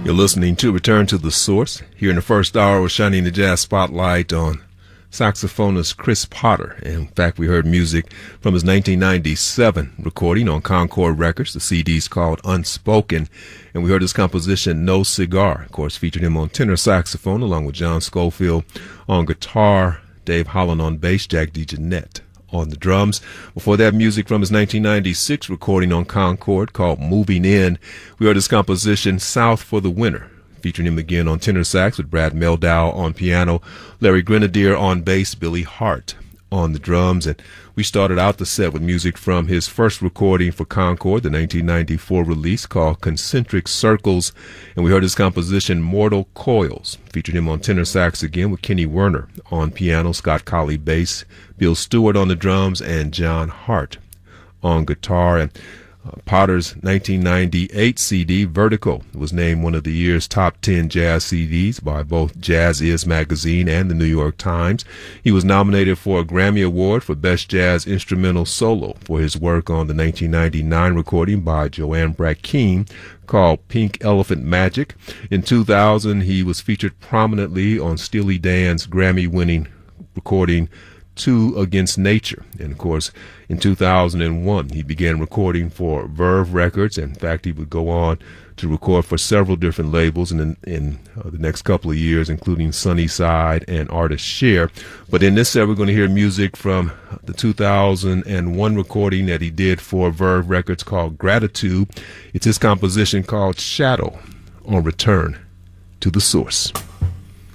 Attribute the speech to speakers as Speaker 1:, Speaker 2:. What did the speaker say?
Speaker 1: You're listening to Return to the Source. Here in the first hour, we're shining the jazz spotlight on saxophonist Chris Potter. In fact, we heard music from his 1997 recording on Concord Records. The CD's called Unspoken. And we heard his composition, No Cigar. Of course, featured him on tenor saxophone along with John Schofield on guitar, Dave Holland on bass, Jack DeJohnette on the drums. Before that, music from his 1996 recording on Concord called Moving In. We heard his composition, South for the Winter, featuring him again on tenor sax with Brad Meldow on piano, Larry Grenadier on bass, Billy Hart on the drums. And we started out the set with music from his first recording for Concord, the 1994 release called Concentric Circles. And we heard his composition, Mortal Coils, featured him on tenor sax again with Kenny Werner on piano, Scott Colley bass, Bill Stewart on the drums, and John Hart on guitar. And Potter's 1998 CD, Vertical, was named one of the year's top 10 jazz CDs by both Jazz Is magazine and the New York Times. He was nominated for a Grammy Award for Best Jazz Instrumental Solo for his work on the 1999 recording by Joanne Brackeen called Pink Elephant Magic. In 2000, he was featured prominently on Steely Dan's Grammy-winning recording Two Against Nature. And of course, in 2001, he began recording for Verve Records. In fact, he would go on to record for several different labels in the next couple of years, including Sunnyside and Artist Share. But in this set, we're going to hear music from the 2001 recording that he did for Verve Records called Gratitude. It's his composition called Shadow on Return to the Source.